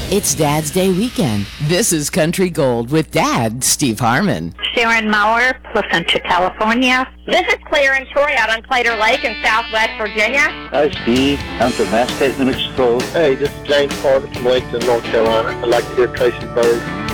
It's Dad's Day weekend. This is Country Gold with Dad, Steve Harmon. Sharon Mauer, Placentia, California. This is Claire and Troy out on Claytor Lake in Southwest Virginia. Hi, Steve. I'm from Massachusetts, Minnesota. Hey, this is James Carter from Lakeland, North Carolina. I'd like to hear Tracy Byrd.